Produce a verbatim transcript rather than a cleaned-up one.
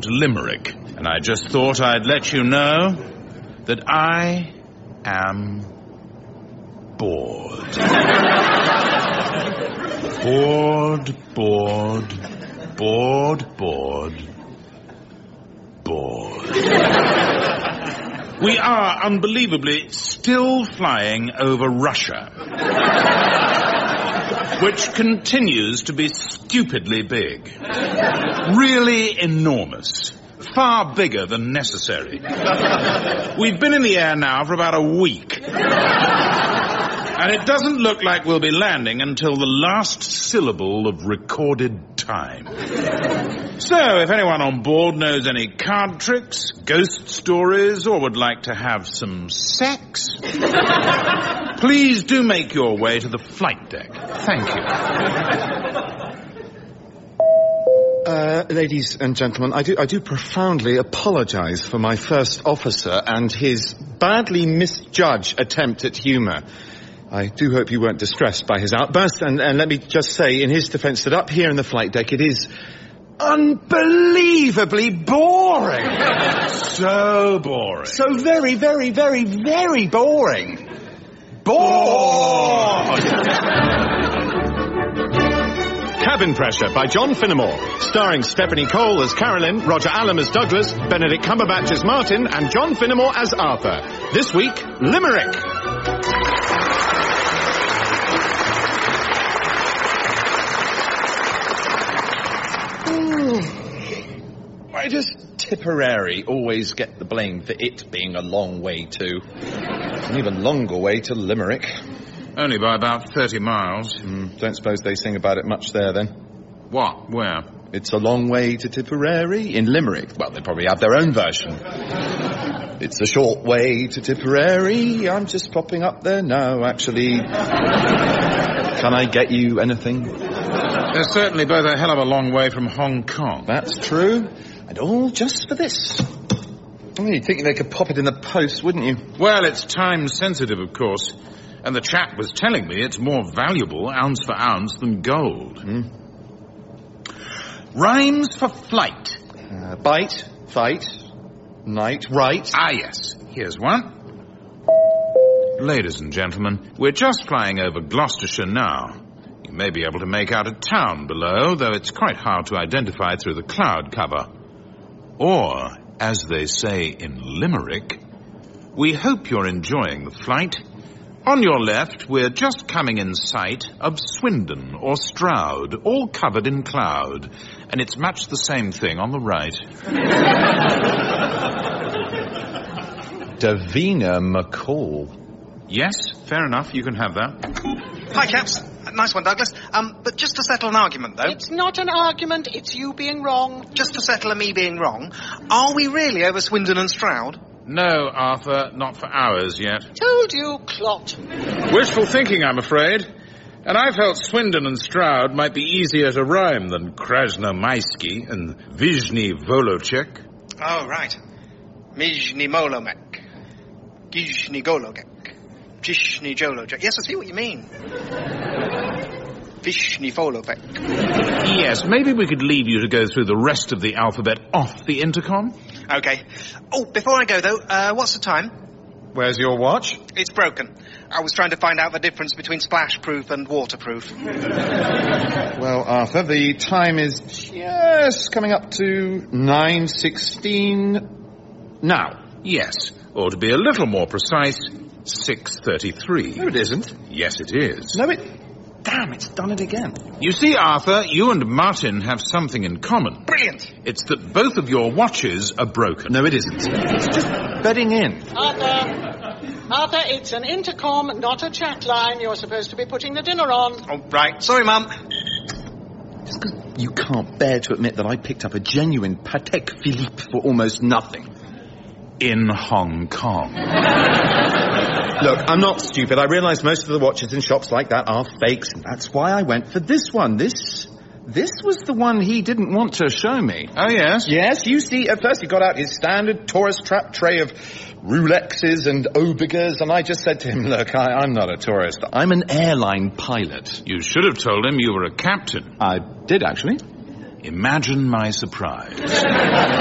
to Limerick, and I just thought I'd let you know that I am bored. Bored, bored, bored, bored, bored. We are, unbelievably, still flying over Russia, which continues to be stupidly big. Really enormous. Far bigger than necessary. We've been in the air now for about a week. And it doesn't look like we'll be landing until the last syllable of recorded time. So, if anyone on board knows any card tricks, ghost stories, or would like to have some sex, please do make your way to the flight deck. Thank you. Uh, ladies and gentlemen, I do, I do profoundly apologize for my first officer and his badly misjudged attempt at humour. I do hope you weren't distressed by his outburst, and, and let me just say, in his defence, that up here in the flight deck, it is unbelievably boring. So boring. So very, very, very, very boring. Bored! Cabin Pressure by John Finnemore, starring Stephanie Cole as Carolyn, Roger Allam as Douglas, Benedict Cumberbatch as Martin, and John Finnemore as Arthur. This week, Limerick. Why does Tipperary always get the blame for it being a long way to... an even longer way to Limerick? Only by about thirty miles. Mm, don't suppose they sing about it much there, then? What? Where? It's a long way to Tipperary in Limerick. Well, they probably have their own version. It's a short way to Tipperary. I'm just popping up there now, actually. Can I get you anything? They're certainly both a hell of a long way from Hong Kong. That's true. And all just for this. Oh, you'd think they could pop it in the post, wouldn't you? Well, it's time sensitive, of course. And the chap was telling me it's more valuable, ounce for ounce, than gold. Mm. Rhymes for flight. Uh, bite, fight, night, right. Ah, yes. Here's one. Ladies and gentlemen, we're just flying over Gloucestershire now. You may be able to make out a town below, though it's quite hard to identify through the cloud cover. Or, as they say in Limerick, we hope you're enjoying the flight. On your left, we're just coming in sight of Swindon or Stroud, all covered in cloud. And it's much the same thing on the right. Davina McCall. Yes, fair enough, you can have that. Hi, chaps. Nice one, Douglas. Um, but just to settle an argument, though. It's not an argument, it's you being wrong. Just to settle a me being wrong, are we really over Swindon and Stroud? No, Arthur, not for hours yet. Told you, clot. Wishful thinking, I'm afraid. And I felt Swindon and Stroud might be easier to rhyme than Krasnomaysky and Vizhny Volocek. Oh, right. Mijny Molomek. Gizhny Gologek. Jishny Jolojek. Yes, I see what you mean. Vishny Folopek. Yes, maybe we could leave you to go through the rest of the alphabet off the intercom. Okay. Oh, before I go, though, uh, what's the time? Where's your watch? It's broken. I was trying to find out the difference between splash-proof and waterproof. Well, Arthur, the time is just coming up to nine sixteen now. Yes, or to be a little more precise, six thirty-three. No, it isn't. Yes, it is. No, it... Damn, it's done it again. You see, Arthur, you and Martin have something in common. Brilliant. It's that both of your watches are broken. No, it isn't. It's just bedding in. Arthur, Arthur, it's an intercom, not a chat line. You're supposed to be putting the dinner on. Oh, right. Sorry, Mum. Just because you can't bear to admit that I picked up a genuine Patek Philippe for almost nothing. In Hong Kong. Look, I'm not stupid. I realise most of the watches in shops like that are fakes, and that's why I went for this one. This... This was the one he didn't want to show me. Oh, yes? Yes, you see, at first he got out his standard tourist trap tray of Rolexes and Obigas, and I just said to him, look, I, I'm not a tourist. I'm an airline pilot. You should have told him you were a captain. I did, actually. Imagine my surprise.